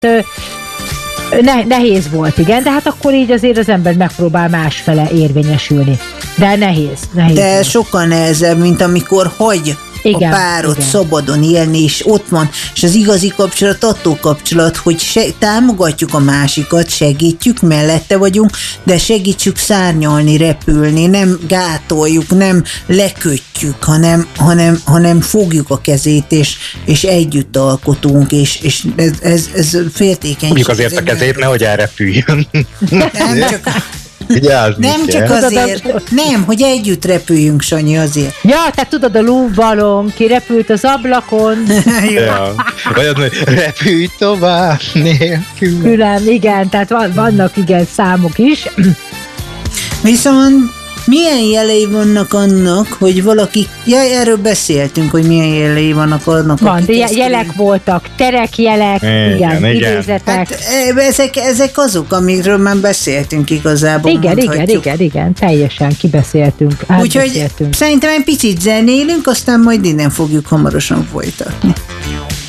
nehéz volt, igen, de hát akkor így azért az ember megpróbál másfele érvényesülni. De nehéz De volt. sokkal nehezebb, mint amikor hagy Igen, a párod igen. szabadon élni, és ott van, és az igazi kapcsolat attól kapcsolat, hogy támogatjuk a másikat, segítjük, mellette vagyunk, de segítsük szárnyalni, repülni, nem gátoljuk, nem lekötjük, hanem fogjuk a kezét, és együtt alkotunk, és ez féltékeny. Fogjuk azért a kezét, nehogy elrepüljön. Nem csak... Nem csak azért, nem, hogy együtt repüljünk, Sanyi, azért. Ja, tehát tudod, a lúvbalon kirepült az ablakon. Ja. Vagy az, hogy repülj tovább nélkül. Külön, igen, tehát vannak igen számok is. Viszont milyen jelei vannak annak, hogy valaki, erről beszéltünk, hogy milyen jelei vannak annak, Van, de jelek voltak, terekjelek, igen, idézetek. Hát, ezek azok, amikről már beszéltünk igazából. Igen, teljesen kibeszéltünk. Úgyhogy szerintem egy picit zenélünk, aztán majd innen fogjuk hamarosan folytatni.